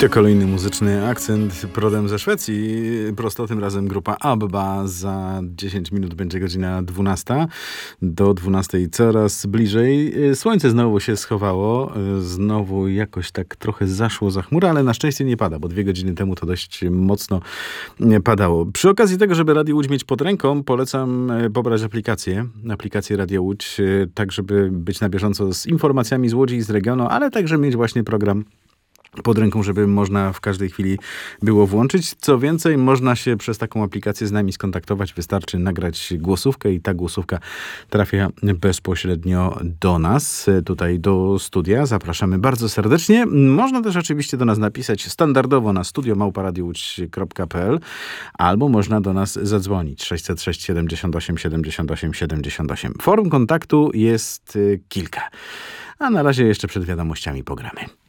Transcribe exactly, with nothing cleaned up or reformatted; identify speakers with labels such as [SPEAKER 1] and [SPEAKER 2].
[SPEAKER 1] To kolejny muzyczny akcent prodem ze Szwecji. Prosto tym razem grupa ABBA. Za dziesięć minut będzie godzina dwunasta. Do dwunastej coraz bliżej. Słońce znowu się schowało. Znowu jakoś tak trochę zaszło za chmurę, ale na szczęście nie pada, bo dwie godziny temu to dość mocno padało. Przy okazji tego, żeby Radio Łódź mieć pod ręką, polecam pobrać aplikację. Aplikację Radio Łódź, tak żeby być na bieżąco z informacjami z Łodzi i z regionu, ale także mieć właśnie program pod ręką, żeby można w każdej chwili było włączyć. Co więcej, można się przez taką aplikację z nami skontaktować. Wystarczy nagrać głosówkę i ta głosówka trafia bezpośrednio do nas, tutaj do studia. Zapraszamy bardzo serdecznie. Można też oczywiście do nas napisać standardowo na studio małpa radio łódź kropka p l albo można do nas zadzwonić sześćset sześć siedemdziesiąt osiem siedemdziesiąt osiem siedemdziesiąt osiem. Form kontaktu jest kilka. A na razie jeszcze przed wiadomościami pogramy.